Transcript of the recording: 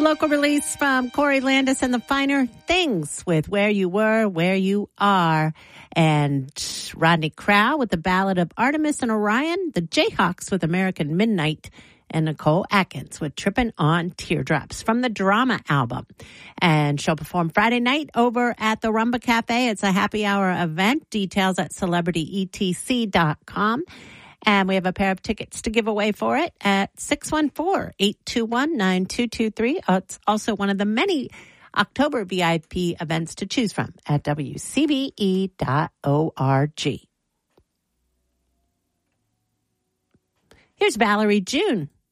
Local release from Corey Landis and the Finer Things with Where You Were, Where You Are. And Rodney Crowell with the Ballad of Artemis and Orion. The Jayhawks with American Midnight. And Nicole Atkins with Trippin' on Teardrops from the Drama album. And she'll perform Friday night over at the Rumba Cafe. It's a happy hour event. Details at celebrityetc.com. And we have a pair of tickets to give away for it at 614-821-9223. It's also one of the many October VIP events to choose from at WCBE.org. Here's Valerie June